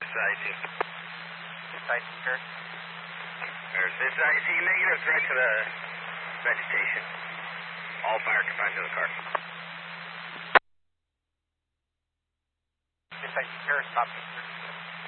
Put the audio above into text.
side, too. This side, sir. There's this side. See, negative threat to the vegetation. All fire confined to the car. This side, sir. Stop, sir.